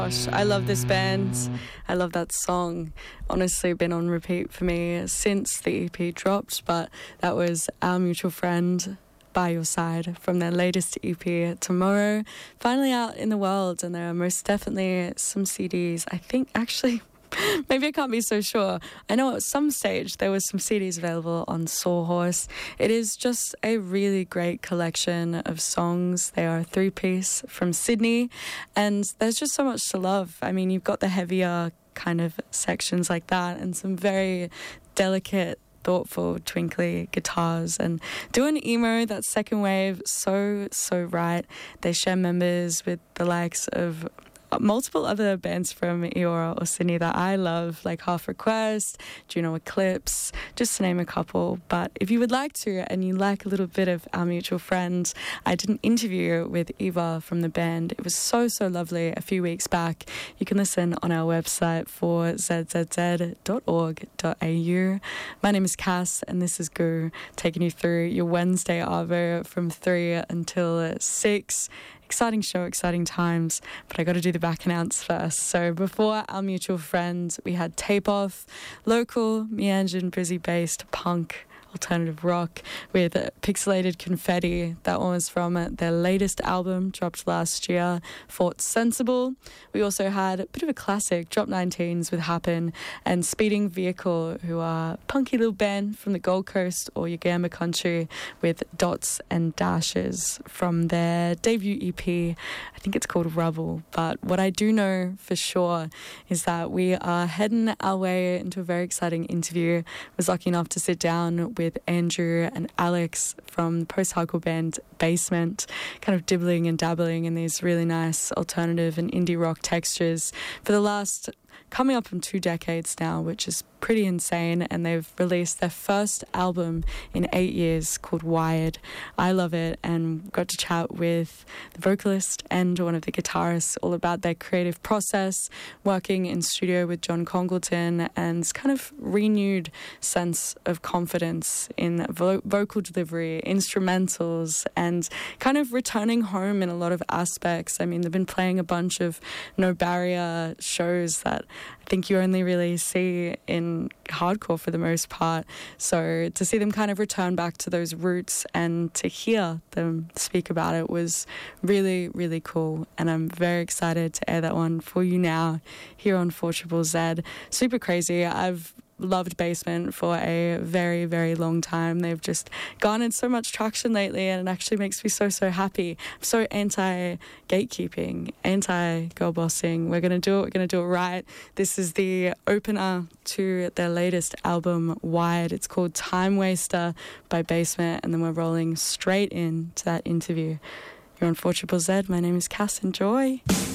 Gosh, I love this band. I love that song. Honestly, been on repeat for me since the EP dropped, but that was Our Mutual Friend, By Your Side, from their latest EP, Tomorrow. Finally out in the world, and there are most definitely some CDs. I think, actually, maybe I can't be so sure. I know at some stage there was some CDs available on Sawhorse. It is just a really great collection of songs. They are a three-piece from Sydney, and there's just so much to love. I mean, you've got the heavier kind of sections like that and some very delicate, thoughtful, twinkly guitars, and doing emo, that second wave, so right. They share members with the likes of multiple other bands from Eora or Sydney that I love, like Half Request, Juno Eclipse, just to name a couple. But if you would like to, and you like a little bit of Our Mutual Friend, I did an interview with Eva from the band. It was so lovely a few weeks back. You can listen on our website for zzz.org.au. My name is Cass, and this is Goo, taking you through your Wednesday Arvo from 3 until 6. Exciting show, exciting times, but I got to do the back announce first. So before Our Mutual Friend, we had Tape Off, local, meandered, busy-based punk, alternative rock with Pixelated Confetti. That one was from their latest album, dropped last year, Fort Sensible. We also had a bit of a classic, Drop 19s with Happen, and Speeding Vehicle, who are a punky little band from the Gold Coast or Yagamba country, with Dots and Dashes from their debut EP. I think it's called Rubble. But what I do know for sure is that we are heading our way into a very exciting interview. I was lucky enough to sit down with Andrew and Alex from the post-hardcore band Basement, kind of dibbling and dabbling in these really nice alternative and indie rock textures for the last coming up in 2 decades now, which is pretty insane. And they've released their first album in 8 years called Wired. I love it, and got to chat with the vocalist and one of the guitarists all about their creative process, working in studio with John Congleton, and kind of renewed sense of confidence in vocal delivery, instrumentals, and kind of returning home in a lot of aspects. I mean, they've been playing a bunch of No Barrier shows that I think you only really see in hardcore for the most part. So to see them kind of return back to those roots and to hear them speak about it was really cool. And I'm very excited to air that one for you now here on 4ZZZ. Super crazy. I've loved Basement for a very long time. They've just garnered so much traction lately, and it actually makes me so happy. I'm so anti-gatekeeping, anti-girl bossing. We're going to do it right. This is the opener to their latest album, Wired. It's called Time Waster by Basement, and then we're rolling straight into that interview. You're on 4ZZZ. My name is Cass. Enjoy.